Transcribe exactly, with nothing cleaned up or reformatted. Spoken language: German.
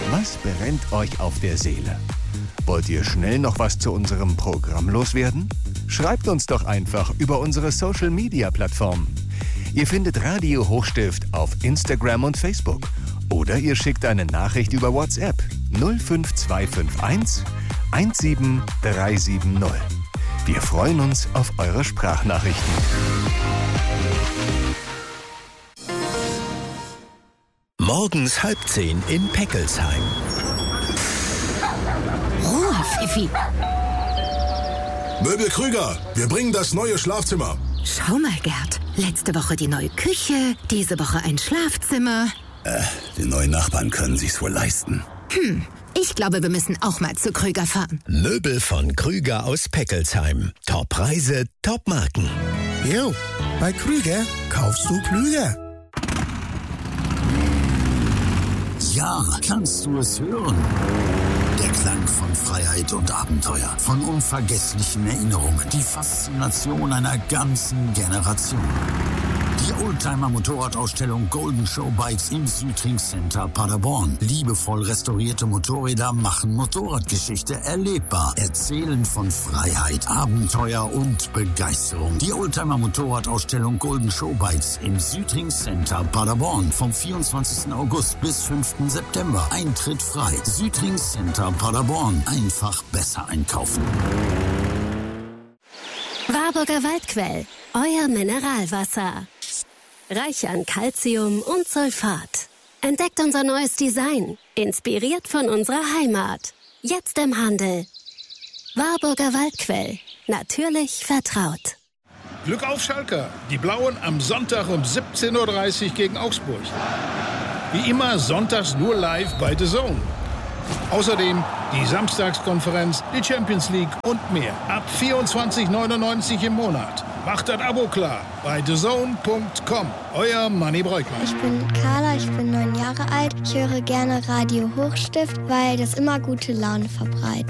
Was brennt euch auf der Seele? Wollt ihr schnell noch was zu unserem Programm loswerden? Schreibt uns doch einfach über unsere Social-Media-Plattformen. Ihr findet Radio Hochstift auf Instagram und Facebook. Oder ihr schickt eine Nachricht über WhatsApp null fünf zwei fünf eins eins sieben drei sieben null. Wir freuen uns auf eure Sprachnachrichten. Morgens halb zehn in Peckelsheim. Ruhe, Pfiffi. Möbel Krüger, wir bringen das neue Schlafzimmer. Schau mal, Gerd. Letzte Woche die neue Küche, diese Woche ein Schlafzimmer. Äh, die neuen Nachbarn können sich's wohl leisten. Hm, ich glaube, wir müssen auch mal zu Krüger fahren. Möbel von Krüger aus Peckelsheim. Top-Preise, Top-Marken. Jo, bei Krüger kaufst du klüger. Ja, kannst du es hören? Der Klang von Freiheit und Abenteuer, von unvergesslichen Erinnerungen, die Faszination einer ganzen Generation. Die Oldtimer-Motorradausstellung Golden Show Bikes im Südring Center Paderborn. Liebevoll restaurierte Motorräder machen Motorradgeschichte erlebbar, erzählen von Freiheit, Abenteuer und Begeisterung. Die Oldtimer-Motorradausstellung Golden Show Bikes im Südring Center Paderborn vom vierundzwanzigsten August bis fünften September. Eintritt frei. Südring Center Paderborn. Einfach besser einkaufen. Warburger Waldquell, euer Mineralwasser. Reich an Calcium und Sulfat. Entdeckt unser neues Design, inspiriert von unserer Heimat. Jetzt im Handel. Warburger Waldquell, natürlich vertraut. Glück auf Schalker, die Blauen am Sonntag um siebzehn Uhr dreißig gegen Augsburg. Wie immer sonntags nur live bei The Zone. Außerdem die Samstagskonferenz, die Champions League und mehr. Ab vierundzwanzig neunundneunzig im Monat. Macht das Abo klar bei the zone punkt com. Euer Manni Breukmann. Ich bin Carla, ich bin neun Jahre alt. Ich höre gerne Radio Hochstift, weil das immer gute Laune verbreitet.